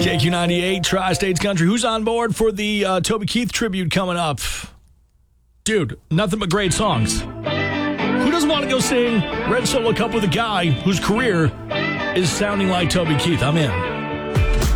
KQ98, Tri-States Country. Who's on board for the Toby Keith tribute coming up? Dude, nothing but great songs. Who doesn't want to go sing Red Solo Cup with a guy whose career is sounding like Toby Keith? I'm in.